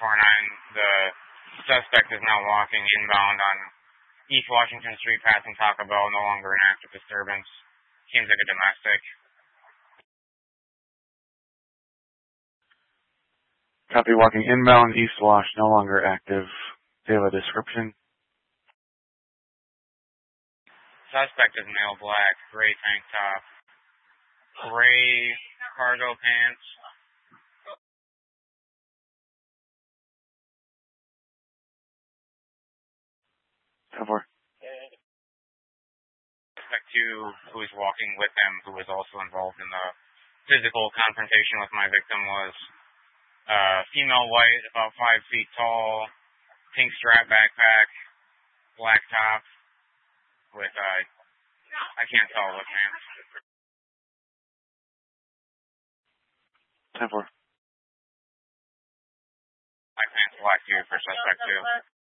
The suspect is now walking inbound on East Washington Street, passing Taco Bell, no longer an active disturbance. Seems like a domestic. Copy, walking inbound, East Wash, no longer active. Do you have a description? Suspect is male black, gray tank top, gray cargo pants. 10-4. Suspect 2, who was walking with him, who was also involved in the physical confrontation with my victim, was female white, about 5 feet tall, pink strap backpack, black top, with, I can't tell what pants. 10-4. My pants black too for suspect 2.